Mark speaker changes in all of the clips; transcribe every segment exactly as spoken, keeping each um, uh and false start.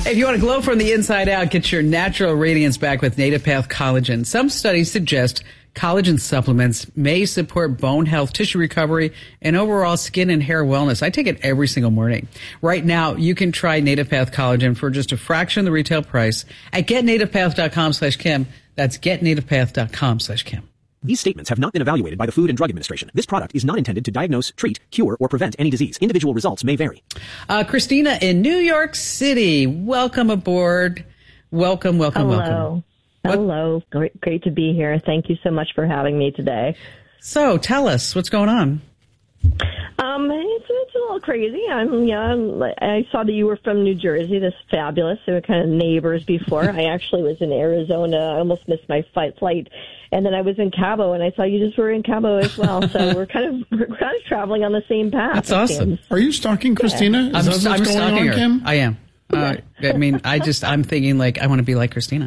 Speaker 1: If you want to glow from the inside out, get your natural radiance back with Native Path Collagen. Some studies suggest collagen supplements may support bone health, tissue recovery, and overall skin and hair wellness. I take it every single morning. Right now, you can try Native Path Collagen for just a fraction of the retail price at getnativepath.com slash Kim. That's getnativepath.com slash Kim.
Speaker 2: These statements have not been evaluated by the Food and Drug Administration. This product is not intended to diagnose, treat, cure, or prevent any disease. Individual results may vary.
Speaker 1: Uh, Christina in New York City, welcome aboard. Welcome, welcome,
Speaker 3: Hello.
Speaker 1: welcome.
Speaker 3: Hello. Great, great to be here. Thank you so much for having me today.
Speaker 1: So tell us what's going on.
Speaker 3: Um, it's, it's a little crazy. I'm, yeah, I saw that you were from New Jersey. That's fabulous. They were kind of neighbors before. I actually was in Arizona. I almost missed my flight, flight. And then I was in Cabo, and I saw you just were in Cabo as well. So we're kind of we're kind of traveling on the same path.
Speaker 1: That's awesome.
Speaker 4: Are you stalking Christina?
Speaker 1: Yeah.
Speaker 4: Is
Speaker 1: I'm,
Speaker 4: that what's
Speaker 1: I'm
Speaker 4: going
Speaker 1: stalking
Speaker 4: on,
Speaker 1: her.
Speaker 4: Kim?
Speaker 1: I am. Uh, I mean, I just, I'm thinking like, I want to be like Christina.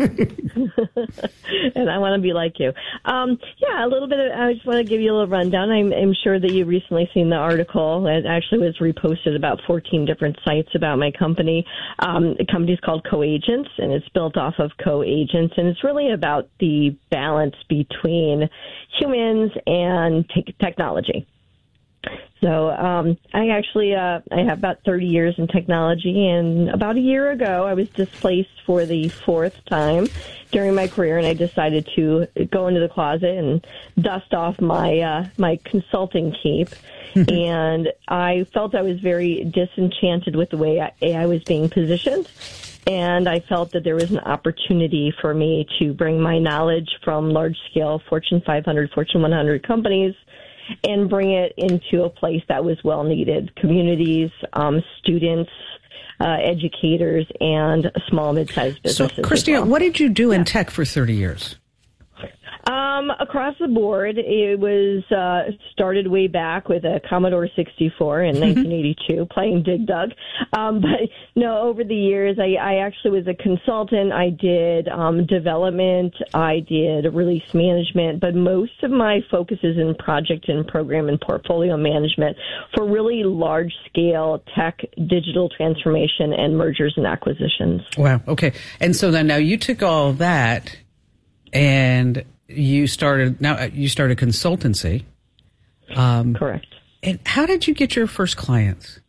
Speaker 3: And I want to be like you. Um, yeah, a little bit of, I just want to give you a little rundown. I'm, I'm sure that you've recently seen the article. It actually was reposted about fourteen different sites about my company. Um, the company's called CoAgents, and it's built off of CoAgents, and it's really about the balance between humans and te- technology. So um, I actually uh, I have about thirty years in technology, and about a year ago I was displaced for the fourth time during my career, and I decided to go into the closet and dust off my uh, my consulting cape. And I felt I was very disenchanted with the way A I was being positioned. And I felt that there was an opportunity for me to bring my knowledge from large-scale Fortune five hundred, Fortune one hundred companies and bring it into a place that was well needed. Communities, um, students, uh, educators, and small, mid-sized businesses.
Speaker 1: So, Christina,
Speaker 3: well.
Speaker 1: what did you do
Speaker 3: yeah.
Speaker 1: in tech for thirty years?
Speaker 3: Um, across the board, it was uh, started way back with a Commodore sixty-four in nineteen eighty-two, playing Dig Dug. Um, but no, over the years, I, I actually was a consultant. I did um, development. I did release management. But most of my focus is in project and program and portfolio management for really large-scale tech, digital transformation, and mergers and acquisitions.
Speaker 1: Wow. Okay. And so then now you took all that and you started, now you started consultancy. Um,
Speaker 3: Correct.
Speaker 1: And how did you get your first clients?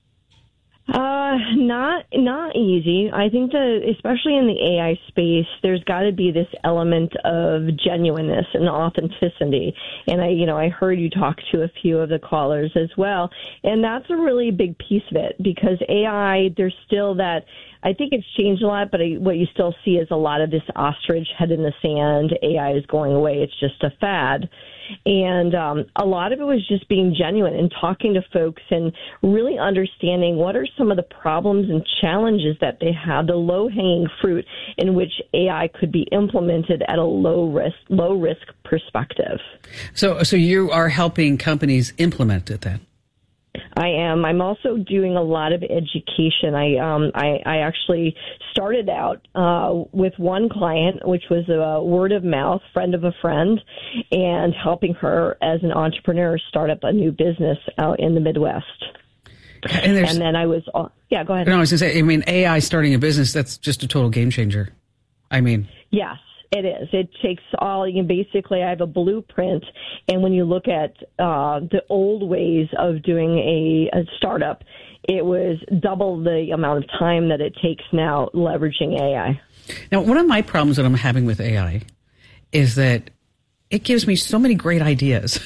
Speaker 3: Uh, not not easy. I think that, especially in the A I space, there's got to be this element of genuineness and authenticity. And I, you know, I heard you talk to a few of the callers as well, and that's a really big piece of it because A I, there's still that. I think it's changed a lot, but I, what you still see is a lot of this ostrich head in the sand. A I is going away. It's just a fad. And um, a lot of it was just being genuine and talking to folks and really understanding what are some of the problems and challenges that they have, the low-hanging fruit in which A I could be implemented at a low risk, low risk perspective.
Speaker 1: So, so you are helping companies implement it then?
Speaker 3: I am. I'm also doing a lot of education. I um I, I actually started out uh, with one client, which was a word of mouth, friend of a friend, and helping her as an entrepreneur start up a new business out in the Midwest.
Speaker 1: And,
Speaker 3: and then I was, uh, yeah, go ahead.
Speaker 1: No, I was going to say, I mean, A I starting a business, that's just a total game changer. I mean.
Speaker 3: Yes. It is. It takes all, you know, basically I have a blueprint, and when you look at uh, the old ways of doing a, a startup, it was double the amount of time that it takes now leveraging A I.
Speaker 1: Now, one of my problems that I'm having with A I is that it gives me so many great ideas.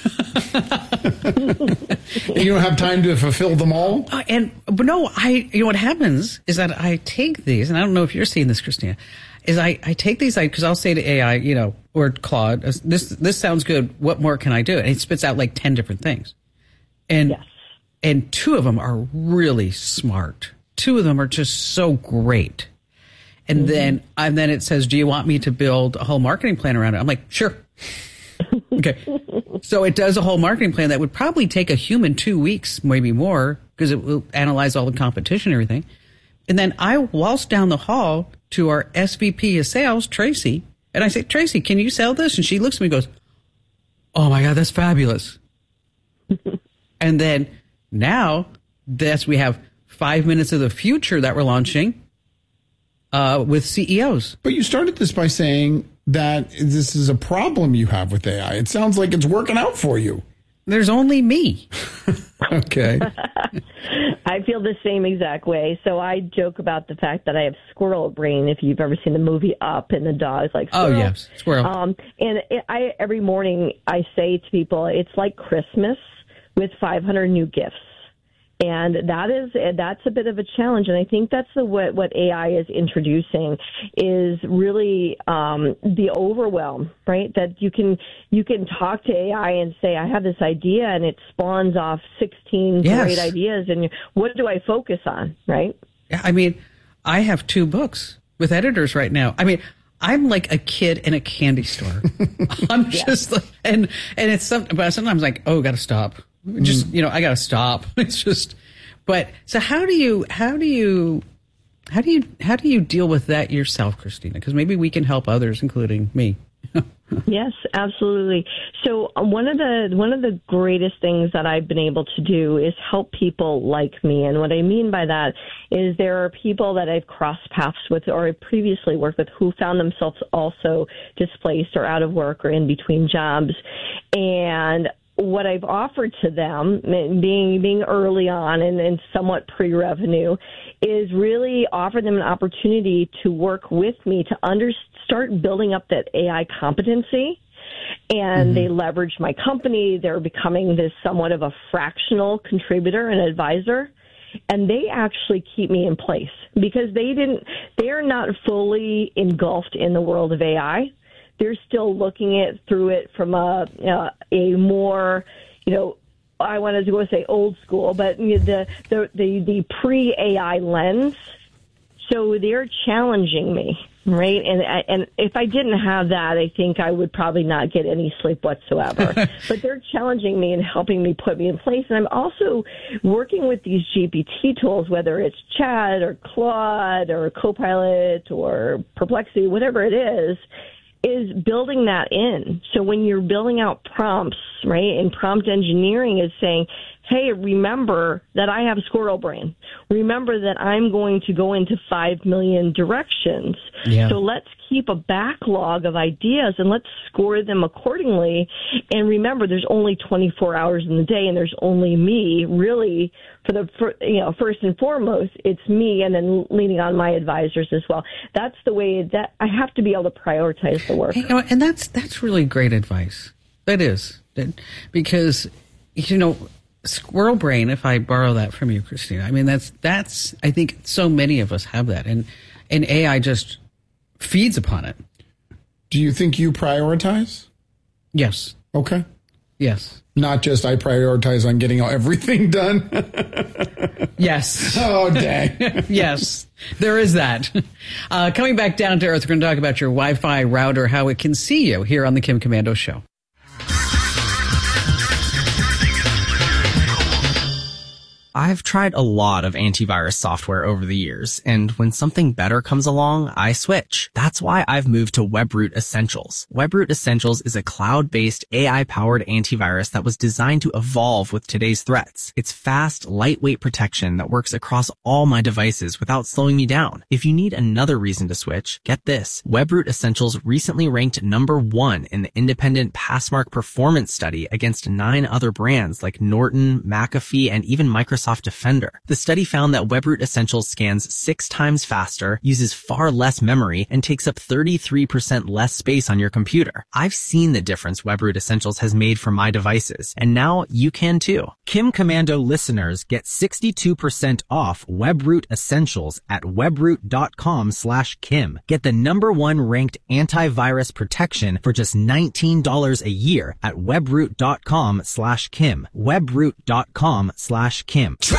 Speaker 4: You don't have time to fulfill them all?
Speaker 1: Uh, and but no, I, you know, what happens is that I take these, and I don't know if you're seeing this, Christina, is I, I take these, because I'll say to A I, you know, or Claude, this this sounds good, what more can I do? And it spits out like ten different things. And
Speaker 3: yes.
Speaker 1: and two of them are really smart. Two of them are just so great. And mm-hmm. then and then it says, do you want me to build a whole marketing plan around it? I'm like, sure. Okay. So it does a whole marketing plan that would probably take a human two weeks, maybe more, because it will analyze all the competition and everything. And then I waltz down the hall to our S V P of sales, Tracy, and I say, Tracy, can you sell this? And she looks at me and goes, oh my God, that's fabulous. And then now that's, we have five minutes of the future that we're launching. uh, with C E Os.
Speaker 4: But you started this by saying that this is a problem you have with A I. It sounds like it's working out for you.
Speaker 1: There's only me.
Speaker 4: Okay.
Speaker 3: I feel the same exact way. So I joke about the fact that I have squirrel brain. If you've ever seen the movie Up, and the dog's like, squirrel.
Speaker 1: Oh, yes, squirrel.
Speaker 3: Um, and it, I every morning I say to people, it's like Christmas with five hundred new gifts. And that is that's a bit of a challenge, and I think that's the what, what A I is introducing is really um, the overwhelm, right? That you can you can talk to A I and say, I have this idea, and it spawns off sixteen
Speaker 1: Yes.
Speaker 3: great ideas, and what do I focus on, right?
Speaker 1: Yeah, I mean, I have two books with editors right now. I mean, I'm like a kid in a candy store. I'm just like, and and it's something, but sometimes like, oh, got to stop. Just you know, I got to stop. It's just, but so how do you how do you how do you how do you deal with that yourself, Christina? Because maybe we can help others, including me.
Speaker 3: Yes, absolutely. So um, one of the one of the greatest things that I've been able to do is help people like me. And what I mean by that is there are people that I've crossed paths with or I previously worked with who found themselves also displaced or out of work or in between jobs. And what I've offered to them, being being early on and, and somewhat pre-revenue, is really offer them an opportunity to work with me to under, start building up that A I competency. And mm-hmm. they leverage my company. They're becoming this somewhat of a fractional contributor and advisor. And they actually keep me in place because they didn't, they're not fully engulfed in the world of A I. They're still looking at through it from a uh, a more, you know, I wanted to go say old school, but you know, the the the, the pre A I lens. So they're challenging me, right? And and if I didn't have that, I think I would probably not get any sleep whatsoever. But they're challenging me and helping me put me in place. And I'm also working with these G P T tools, whether it's Chat or Claude or Copilot or Perplexity, whatever it is, is building that in. So when you're building out prompts, right, and prompt engineering is saying, hey, remember that I have squirrel brain. Remember that I'm going to go into five million directions.
Speaker 1: Yeah.
Speaker 3: So let's keep a backlog of ideas and let's score them accordingly. And remember, there's only twenty-four hours in the day, and there's only me. Really, for the for, you know, first and foremost, it's me, and then leaning on my advisors as well. That's the way that I have to be able to prioritize the work.
Speaker 1: You know, and that's that's really great advice. That is, because you know. Squirrel brain, if I borrow that from you, Christina, I mean, that's, that's, I think so many of us have that, and, and A I just feeds upon it.
Speaker 4: Do you think you prioritize?
Speaker 1: Yes.
Speaker 4: Okay.
Speaker 1: Yes.
Speaker 4: Not just I prioritize on getting everything done.
Speaker 1: Yes.
Speaker 4: Oh, dang.
Speaker 1: Yes, there is that. Uh, coming back down to earth, we're going to talk about your Wi-Fi router, how it can see you here on the Kim Komando Show.
Speaker 5: I've tried a lot of antivirus software over the years, and when something better comes along, I switch. That's why I've moved to WebRoot Essentials. WebRoot Essentials is a cloud-based, A I-powered antivirus that was designed to evolve with today's threats. It's fast, lightweight protection that works across all my devices without slowing me down. If you need another reason to switch, get this. WebRoot Essentials recently ranked number one in the independent Passmark performance study against nine other brands like Norton, McAfee, and even Microsoft Defender. The study found that WebRoot Essentials scans six times faster, uses far less memory, and takes up thirty-three percent less space on your computer. I've seen the difference WebRoot Essentials has made for my devices, and now you can too. Kim Komando listeners get sixty-two percent off WebRoot Essentials at webroot.com slash Kim. Get the number one ranked antivirus protection for just nineteen dollars a year at webroot.com slash Kim. webroot.com slash Kim.
Speaker 6: Try